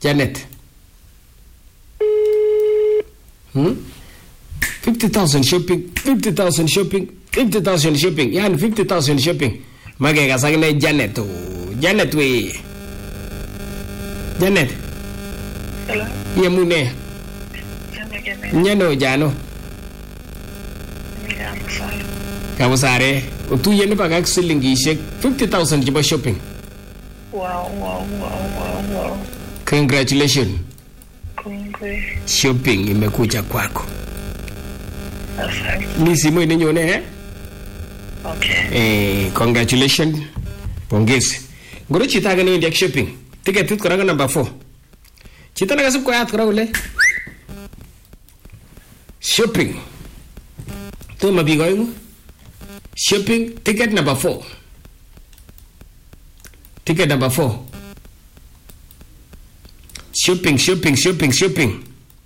Janet. 50,000 shopping, 50,000 shopping, 50,000 shopping. Yani 50,000 shopping. Mage kasagine Janet. Janet we. Janet. Hello. Yemune. Nyano jano. Kabusare. Utu yeni bagak silingishek 50,000 jiba shopping. Wow. Congratulations. Congrats. Shopping imekuja kwako. Asante. Ni simu inenyone Okay. Congratulations. Pongezi. Ngoro chita gani india shopping. Ticket tut koranga number 4. Chita na kasub ko yat kora ule. Shopping. To mabigo yungu. Shopping ticket number 4. Ticket number 4. Shopping. Shopping. Shopping.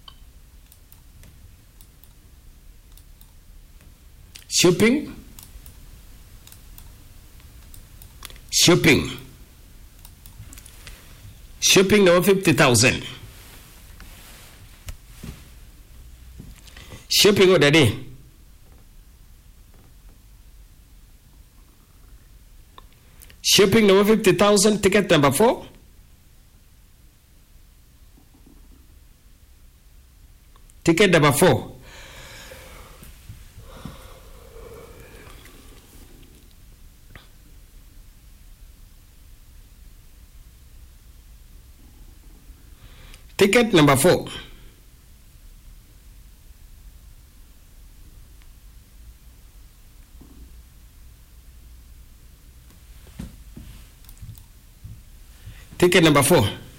Shopping number 50,000. Shopping order day. Shopping number 50,000. Ticket number 4. Ticket number 4. Ticket number 4. Ticket number 4.